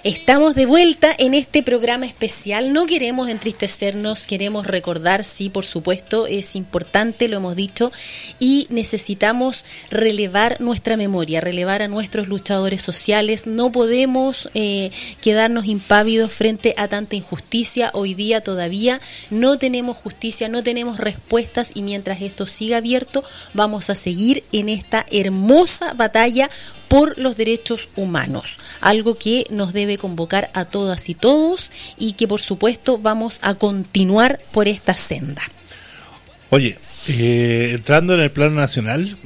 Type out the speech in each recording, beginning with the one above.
Estamos de vuelta en este programa especial. No queremos entristecernos, queremos recordar, sí, por supuesto, es importante, lo hemos dicho, y necesitamos relevar nuestra memoria, relevar a nuestros luchadores sociales. No podemos quedarnos impávidos frente a tanta injusticia. Hoy día todavía no tenemos justicia, no tenemos respuestas, y mientras esto siga abierto, vamos a seguir en esta hermosa batalla por los derechos humanos, algo que nos debe convocar a todas y todos, y que por supuesto vamos a continuar por esta senda. Oye, entrando en el plano nacional,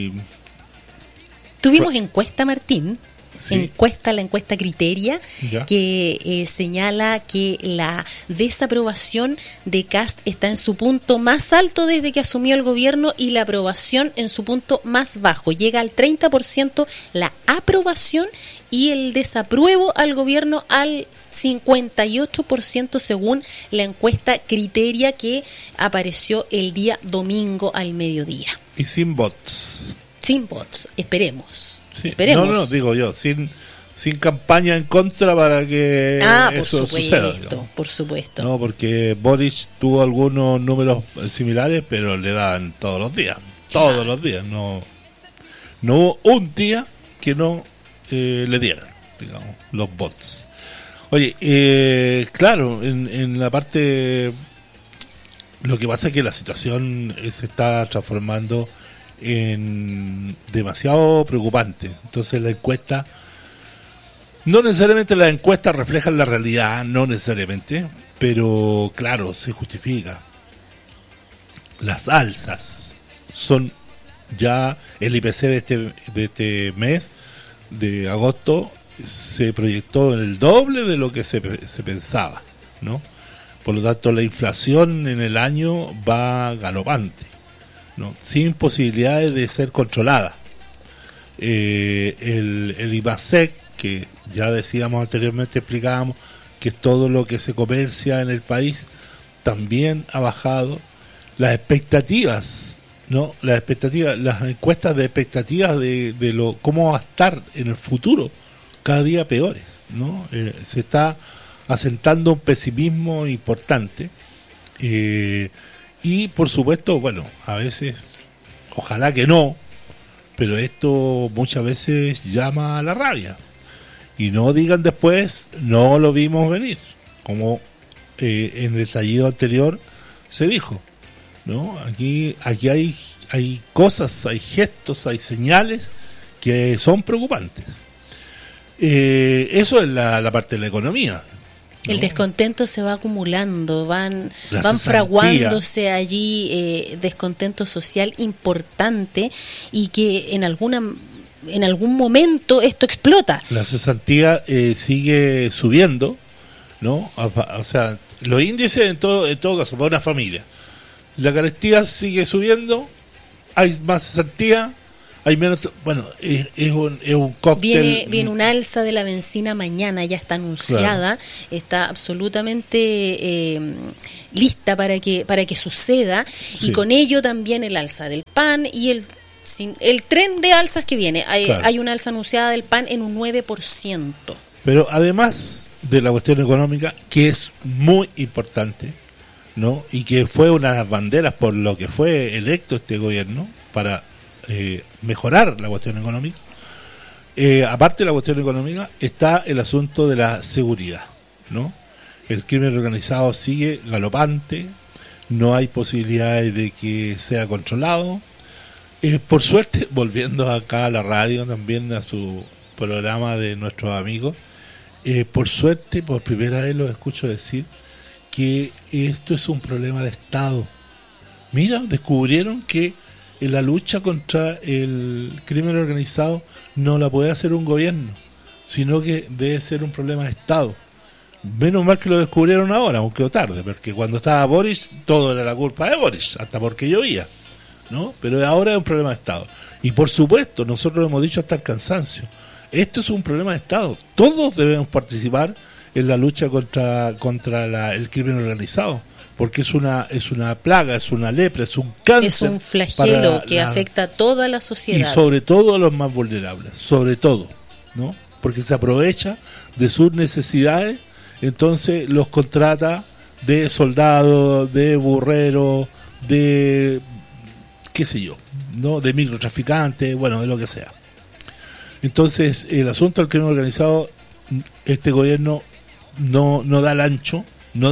tuvimos encuesta, Martín. Sí. La encuesta Criteria, ya, que señala que la desaprobación de Kast está en su punto más alto desde que asumió el gobierno, y la aprobación en su punto más bajo. Llega al 30% la aprobación y el desapruebo al gobierno al 58% según la encuesta Criteria, que apareció el día domingo al mediodía. Y sin bots. Sin bots, esperemos. Sí. Esperemos. No, digo yo, sin campaña en contra para que eso suceda. Por supuesto. No, porque Boris tuvo algunos números similares, pero le dan todos los días. Todos los días. No hubo un día que no le dieran, digamos, los bots. Oye, claro, en la parte... Lo que pasa es que la situación se está transformando en demasiado preocupante. Entonces la encuesta, no necesariamente las encuestas reflejan la realidad, no necesariamente, pero claro, se justifica. Las alzas son ya, el IPC de este mes de agosto se proyectó en el doble de lo que se pensaba, ¿no? Por lo tanto, la inflación en el año va galopante, ¿no? Sin posibilidades de ser controlada. El IMASEC, que ya decíamos anteriormente, explicábamos que todo lo que se comercia en el país también ha bajado. Las expectativas, ¿no? Las encuestas de expectativas de lo cómo va a estar en el futuro, cada día peores, ¿no? Se está asentando un pesimismo importante. Y por supuesto, bueno, a veces, ojalá que no, pero esto muchas veces llama a la rabia. Y no digan después, no lo vimos venir, como en el estallido anterior se dijo, ¿no? Aquí hay cosas, hay gestos, hay señales que son preocupantes. Eso es la parte de la economía. El descontento se va acumulando, van fraguándose allí descontento social importante, y que en algún momento esto explota. La cesantía sigue subiendo, ¿no? O sea, los índices en todo caso para una familia. La carestía sigue subiendo, hay más cesantía, hay menos, bueno, es un cóctel. Viene un alza de la benzina mañana, ya está anunciada, claro. Está absolutamente lista para que suceda, sí. Y con ello también el alza del pan y el tren de alzas que viene. Claro. Hay una alza anunciada del pan en un 9%. Pero además de la cuestión económica, que es muy importante, ¿no? Y que fue una de las banderas por lo que fue electo este gobierno, para mejorar la cuestión económica. Aparte de la cuestión económica está el asunto de la seguridad, ¿no? El crimen organizado sigue galopante, no hay posibilidades de que sea controlado. Por suerte, volviendo acá a la radio, también a su programa de nuestros amigos, por suerte, por primera vez los escucho decir que esto es un problema de Estado. Mira, descubrieron que en la lucha contra el crimen organizado no la puede hacer un gobierno, sino que debe ser un problema de Estado. Menos mal que lo descubrieron ahora, aunque tarde, porque cuando estaba Boris, todo era la culpa de Boris, hasta porque llovía, ¿no? Pero ahora es un problema de Estado. Y por supuesto, nosotros hemos dicho hasta el cansancio, esto es un problema de Estado. Todos debemos participar en la lucha contra el crimen organizado, porque es una plaga, es una lepra, es un cáncer. Es un flagelo que afecta a toda la sociedad. Y sobre todo a los más vulnerables, sobre todo, ¿no? porque se aprovecha de sus necesidades, entonces los contrata de soldados, de burreros, de qué sé yo, ¿no? De microtraficantes, bueno, de lo que sea. Entonces, el asunto del crimen organizado, este gobierno no da el ancho,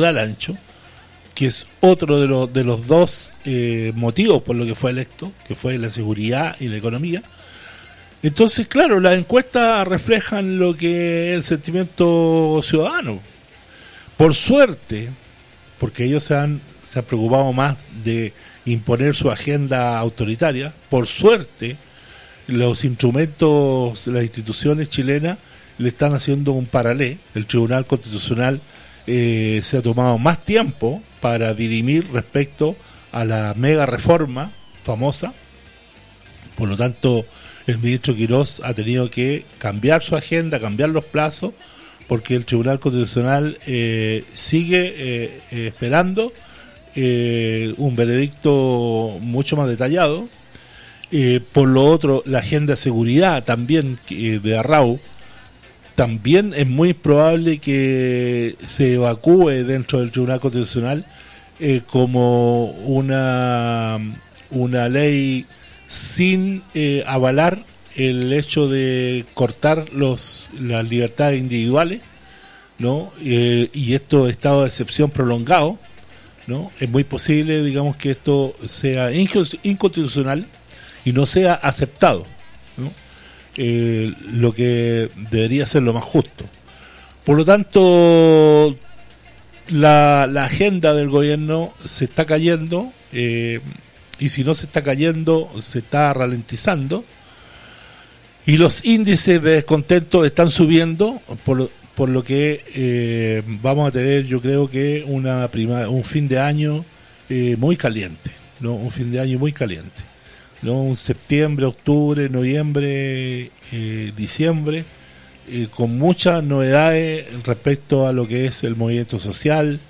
que es otro de los dos motivos por lo que fue electo, que fue la seguridad y la economía. Entonces, claro, las encuestas reflejan lo que es el sentimiento ciudadano. Por suerte, porque ellos se han preocupado más de imponer su agenda autoritaria, por suerte, los instrumentos, las instituciones chilenas le están haciendo un paralelo. El Tribunal Constitucional se ha tomado más tiempo para dirimir respecto a la mega reforma famosa. Por lo tanto, el ministro Quirós ha tenido que cambiar su agenda, cambiar los plazos, porque el Tribunal Constitucional sigue esperando un veredicto mucho más detallado. Por lo otro, la agenda de seguridad también de Arrau, también es muy probable que se evacúe dentro del Tribunal Constitucional como una ley sin avalar el hecho de cortar las libertades individuales, ¿no? Y estos estados de excepción prolongados, ¿no? Es muy posible, digamos, que esto sea inconstitucional y no sea aceptado, ¿no? Lo que debería ser lo más justo. Por lo tanto, la agenda del gobierno se está cayendo, y si no se está cayendo, se está ralentizando, y los índices de descontento están subiendo, por lo que vamos a tener, yo creo que un fin de año muy caliente, ¿no? Un fin de año muy caliente, ¿no? Un septiembre, octubre, noviembre, diciembre, con muchas novedades respecto a lo que es el movimiento social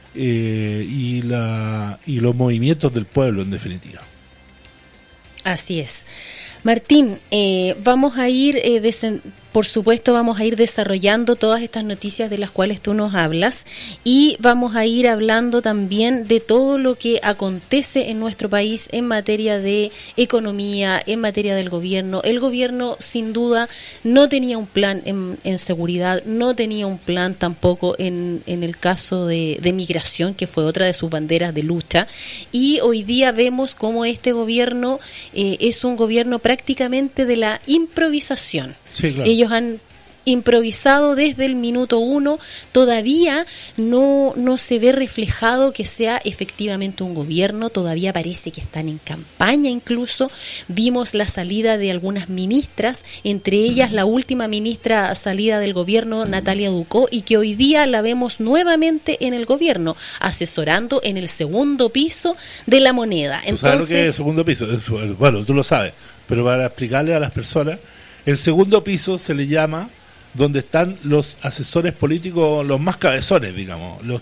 y los movimientos del pueblo, en definitiva. Así es. Martín, vamos a ir, por supuesto, vamos a ir desarrollando todas estas noticias de las cuales tú nos hablas, y vamos a ir hablando también de todo lo que acontece en nuestro país en materia de economía, en materia del gobierno. El gobierno, sin duda, no tenía un plan en seguridad, no tenía un plan tampoco en el caso de migración, que fue otra de sus banderas de lucha, y hoy día vemos cómo este gobierno es un gobierno prácticamente de la improvisación. Sí, claro. Ellos han improvisado desde el minuto 1, todavía no se ve reflejado que sea efectivamente un gobierno, todavía parece que están en campaña. Incluso vimos la salida de algunas ministras, entre ellas la última ministra salida del gobierno, Natalia Ducó, y que hoy día la vemos nuevamente en el gobierno, asesorando en el segundo piso de la moneda. ¿Tú sabes lo que es el segundo piso? Bueno, tú lo sabes, pero para explicarle a las personas, el segundo piso se le llama donde están los asesores políticos, los más cabezones, digamos, los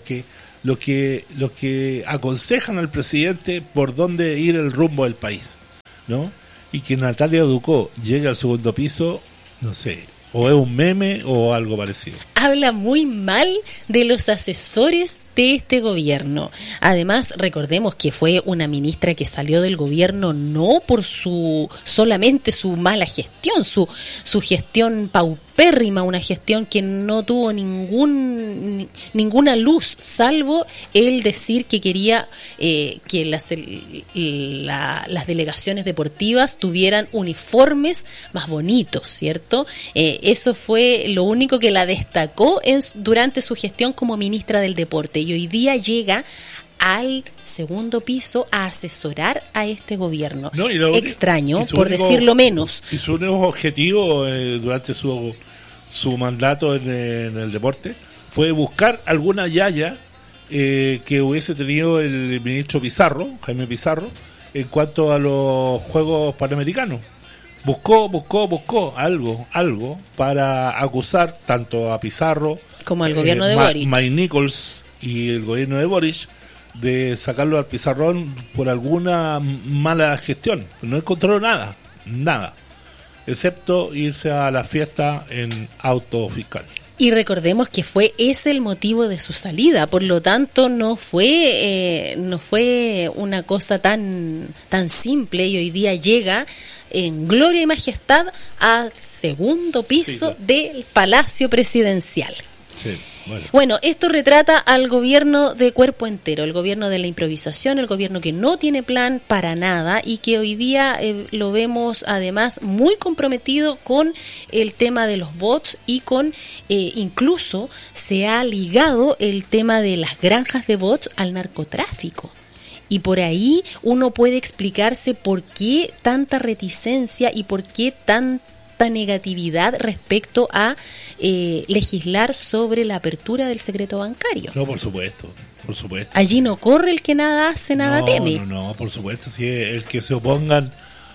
que aconsejan al presidente por dónde ir el rumbo del país, ¿no? Y que Natalia Ducó llegue al segundo piso, no sé, o es un meme o algo parecido. Habla muy mal de los asesores de este gobierno. Además, recordemos que fue una ministra que salió del gobierno no por solamente su mala gestión, su gestión paupérrima, una gestión que no tuvo ninguna luz, salvo el decir que quería que las delegaciones deportivas tuvieran uniformes más bonitos, ¿cierto? Eso fue lo único que la destacó durante su gestión como ministra del deporte. Y hoy día llega al segundo piso a asesorar a este gobierno. No, extraño, por decirlo menos. Y su único objetivo durante su mandato en el deporte fue buscar alguna yaya que hubiese tenido el ministro Pizarro, Jaime Pizarro, en cuanto a los Juegos Panamericanos. Buscó algo para acusar tanto a Pizarro como al gobierno de Boric. Mike Nichols y el gobierno de Boric, de sacarlo al pizarrón por alguna mala gestión. No encontró nada. excepto irse a la fiesta en auto fiscal. Y recordemos que fue ese el motivo de su salida, por lo tanto no fue una cosa tan simple, y hoy día llega en gloria y majestad al segundo piso del Palacio Presidencial. Sí. Bueno, esto retrata al gobierno de cuerpo entero, el gobierno de la improvisación, el gobierno que no tiene plan para nada y que hoy día lo vemos además muy comprometido con el tema de los bots y con incluso se ha ligado el tema de las granjas de bots al narcotráfico. Y por ahí uno puede explicarse por qué tanta reticencia y por qué tanta negatividad respecto a legislar sobre la apertura del secreto bancario. No, por supuesto. Allí no corre el que nada hace, nada teme. No, por supuesto. Si el que se opongan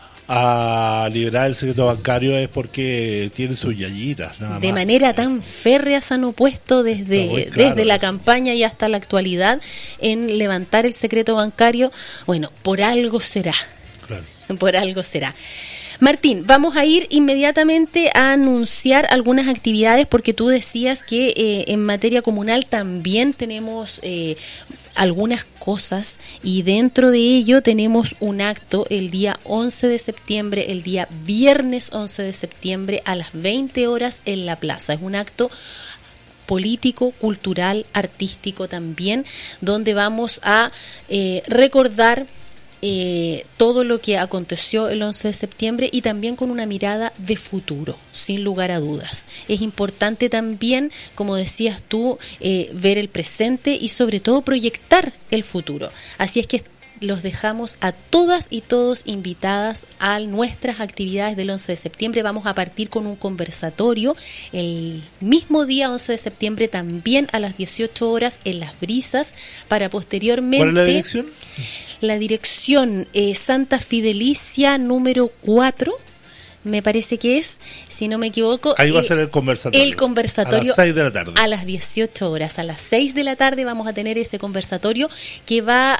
a liberar el secreto bancario es porque tienen sus yayitas, nada más. De manera tan férrea se han opuesto desde la campaña y hasta la actualidad en levantar el secreto bancario. Bueno, por algo será. Claro. Por algo será. Martín, vamos a ir inmediatamente a anunciar algunas actividades porque tú decías que en materia comunal también tenemos algunas cosas y dentro de ello tenemos un acto el día 11 de septiembre, el día viernes 11 de septiembre a las 20 horas en la plaza. Es un acto político, cultural, artístico también, donde vamos a recordar todo lo que aconteció el 11 de septiembre y también con una mirada de futuro, sin lugar a dudas. Es importante también, como decías tú, ver el presente y sobre todo proyectar el futuro. Así es que los dejamos a todas y todos invitadas a nuestras actividades del 11 de septiembre. Vamos a partir con un conversatorio el mismo día 11 de septiembre también a las 18 horas en Las Brisas para posteriormente... ¿Cuál es la dirección? La dirección Santa Fidelicia número 4, me parece que es, si no me equivoco. Ahí va a ser el conversatorio. El conversatorio a las 6 de la tarde. A las 18 horas. A las 6 de la tarde vamos a tener ese conversatorio que va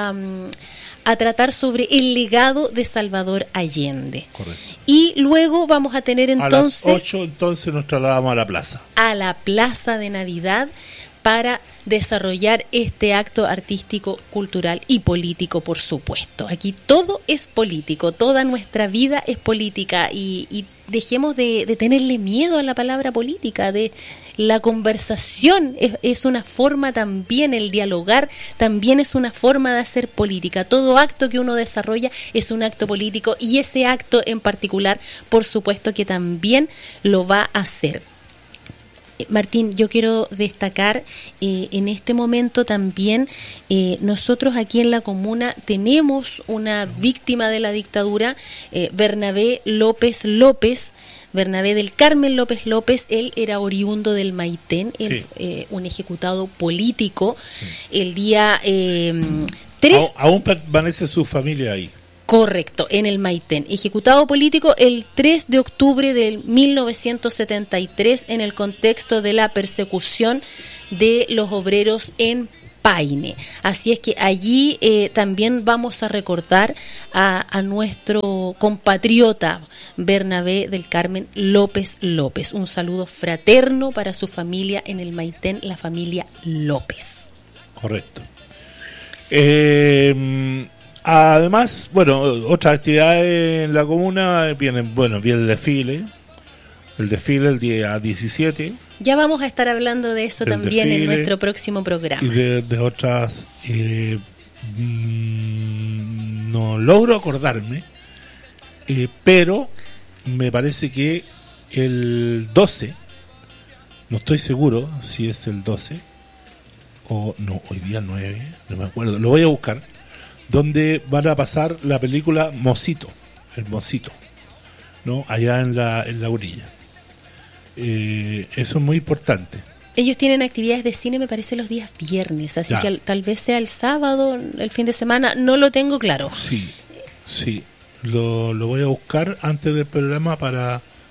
a tratar sobre el legado de Salvador Allende. Correcto. Y luego vamos a tener entonces... A las 8 entonces nos trasladamos a la plaza. A la plaza de Navidad para desarrollar este acto artístico, cultural y político, por supuesto. Aquí todo es político, toda nuestra vida es política y dejemos de tenerle miedo a la palabra política, de la conversación es una forma también, el dialogar también es una forma de hacer política. Todo acto que uno desarrolla es un acto político y ese acto en particular, por supuesto que también lo va a hacer. Martín, yo quiero destacar en este momento también, nosotros aquí en la comuna tenemos una víctima de la dictadura, Bernabé del Carmen López López. Él era oriundo del Maitén, un ejecutado político. El día 3... Aún permanece su familia ahí. Correcto, en el Maitén. Ejecutado político el 3 de octubre de 1973 en el contexto de la persecución de los obreros en Paine. Así es que allí también vamos a recordar a nuestro compatriota Bernabé del Carmen López López. Un saludo fraterno para su familia en el Maitén, la familia López. Correcto. Además, bueno, otras actividades en la comuna viene el desfile el día 17. Ya vamos a estar hablando de eso también en nuestro próximo programa. Y de otras, no logro acordarme, pero me parece que el 12, no estoy seguro si es el 12, o no, hoy día 9, no me acuerdo, lo voy a buscar, donde van a pasar la película Mocito, el Mocito, ¿no? Allá en la orilla. Eso es muy importante. Ellos tienen actividades de cine, me parece, los días viernes, así que tal vez sea el sábado, el fin de semana, no lo tengo claro. Sí, lo voy a buscar antes del programa para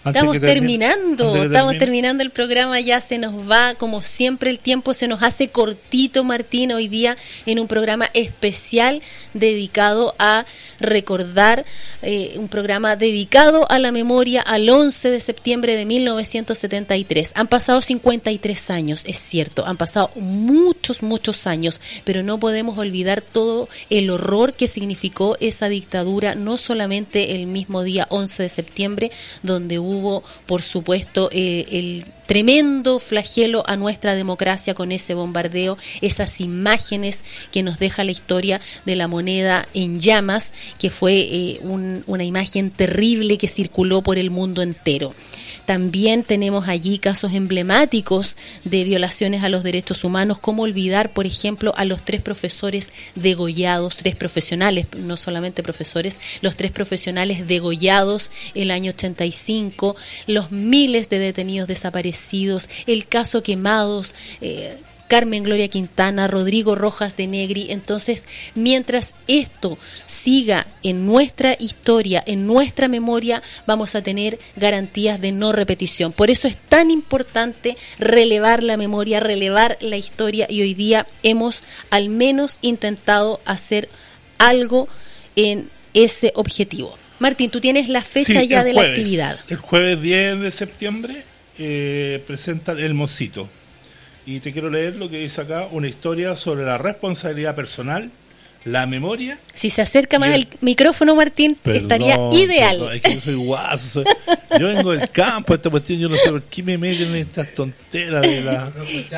Estamos terminando el programa, ya se nos va, como siempre el tiempo se nos hace cortito, Martín, hoy día en un programa especial dedicado a recordar, un programa dedicado a la memoria al 11 de septiembre de 1973. Han pasado 53 años, es cierto, han pasado muchos años, pero no podemos olvidar todo el horror que significó esa dictadura, no solamente el mismo día 11 de septiembre, donde hubo, por supuesto, el tremendo flagelo a nuestra democracia con ese bombardeo, esas imágenes que nos deja la historia de la moneda en llamas, que fue una imagen terrible que circuló por el mundo entero. También tenemos allí casos emblemáticos de violaciones a los derechos humanos, como olvidar, por ejemplo, a los 3 profesores degollados, 3 profesionales, no solamente profesores, los 3 profesionales degollados el año 85, los miles de detenidos desaparecidos, el caso Quemados, Carmen Gloria Quintana, Rodrigo Rojas de Negri. Entonces, mientras esto siga en nuestra historia, en nuestra memoria, vamos a tener garantías de no repetición. Por eso es tan importante relevar la memoria, relevar la historia, y hoy día hemos al menos intentado hacer algo en ese objetivo. Martín, tú tienes la fecha ya de la actividad. El jueves 10 de septiembre presentan El Mocito. Y te quiero leer lo que dice acá, una historia sobre la responsabilidad personal, la memoria. Si se acerca más el micrófono, Martín, estaría ideal. Perdón, es que yo soy guaso. Yo vengo del campo, esta cuestión, yo no sé por qué me meten en estas tonteras de la...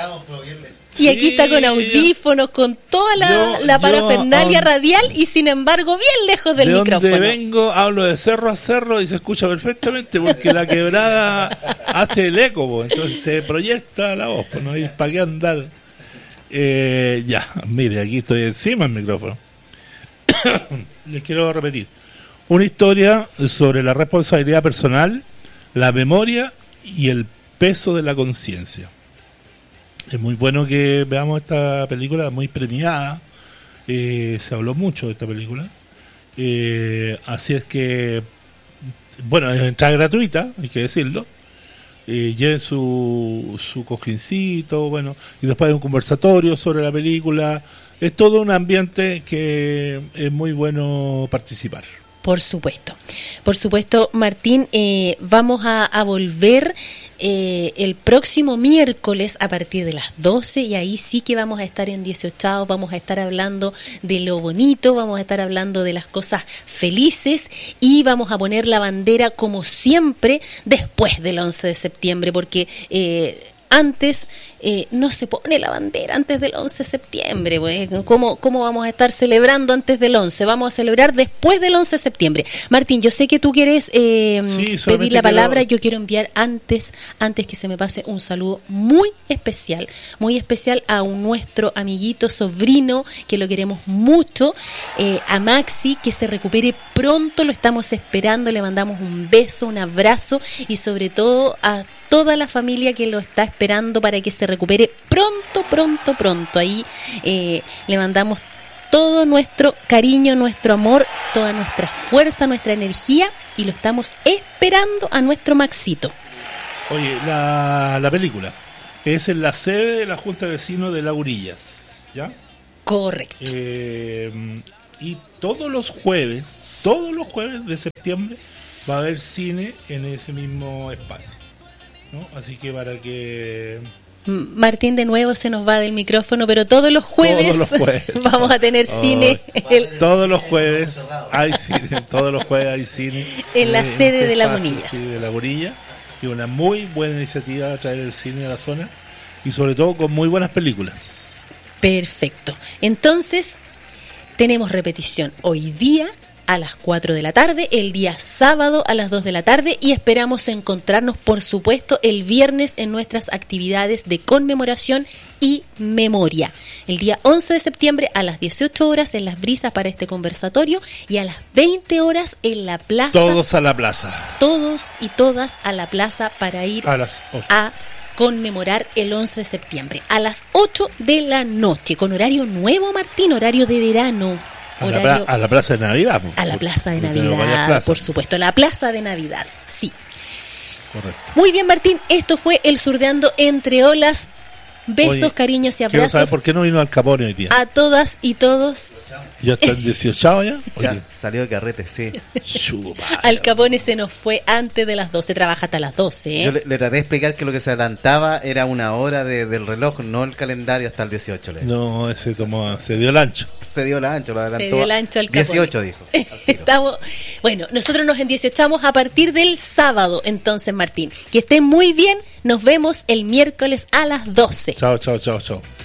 Y aquí está con audífonos, con toda la parafernalia radial, y sin embargo bien lejos del micrófono. De donde vengo, hablo de cerro a cerro y se escucha perfectamente, porque la quebrada hace el eco, entonces se proyecta la voz, no hay para qué andar. Ya, mire, aquí estoy encima del micrófono. Les quiero repetir. Una historia sobre la responsabilidad personal, la memoria y el peso de la conciencia. Es muy bueno que veamos esta película, muy premiada. Se habló mucho de esta película. Así es que, bueno, es entrada gratuita, hay que decirlo. Lleven su cojincito, bueno, y después hay un conversatorio sobre la película. Es todo un ambiente que es muy bueno participar. Por supuesto, Martín, vamos a volver el próximo miércoles a partir de las 12, y ahí sí que vamos a estar en 18, vamos a estar hablando de lo bonito, vamos a estar hablando de las cosas felices, y vamos a poner la bandera como siempre después del 11 de septiembre, porque antes no se pone la bandera antes del 11 de septiembre. Pues, ¿cómo vamos a estar celebrando antes del 11? Vamos a celebrar después del 11 de septiembre. Martín, yo sé que tú quieres pedir la palabra. Yo quiero enviar antes que se me pase un saludo muy especial a nuestro amiguito sobrino, que lo queremos mucho, a Maxi, que se recupere pronto, lo estamos esperando, le mandamos un beso, un abrazo, y sobre todo a toda la familia que lo está esperando para que se recupere pronto. Ahí le mandamos todo nuestro cariño, nuestro amor, toda nuestra fuerza, nuestra energía, y lo estamos esperando a nuestro Maxito. Oye, la película es en la sede de la Junta de Vecinos de Laurillas, ¿ya? Correcto. Y todos los jueves de septiembre va a haber cine en ese mismo espacio, ¿no? Así que para que... Martín de nuevo se nos va del micrófono, pero todos los jueves vamos a tener cine. Todos los jueves hay cine, en la sede de La Bonilla. Sí, de La Bonilla, y una muy buena iniciativa traer el cine a la zona, y sobre todo con muy buenas películas. Perfecto. Entonces, tenemos repetición hoy día a las 4 de la tarde, el día sábado a las 2 de la tarde, y esperamos encontrarnos, por supuesto, el viernes en nuestras actividades de conmemoración y memoria. El día 11 de septiembre a las 18 horas en Las Brisas para este conversatorio, y a las 20 horas en la plaza. Todos a la plaza. Todos y todas a la plaza para ir a las 8. A conmemorar el 11 de septiembre a las 8 de la noche, con horario nuevo, Martín, horario de verano. A la Plaza de Navidad. A la Plaza de Navidad, por supuesto, la Plaza de Navidad, sí. Correcto. Muy bien, Martín, esto fue el Surdeando Entre Olas. Besos, Oye, cariños y quiero abrazos saber por qué no vino Al Capone hoy día. a todas y todos. ¿Ya está en 18 ya? Ya Oye, salió de carrete, sí. chupa. Al Capone se nos fue antes de las 12, trabaja hasta las 12. Yo le traté de explicar que lo que se adelantaba era una hora del reloj, no el calendario hasta el 18. No, se dio el ancho. Se dio el ancho, lo adelantó. Se dio el ancho al Capone. 18 dijo. Estamos, bueno, nosotros nos en18amos a partir del sábado, entonces, Martín. Que estén muy bien, nos vemos el miércoles a las 12. Chao, chao, chao, chao.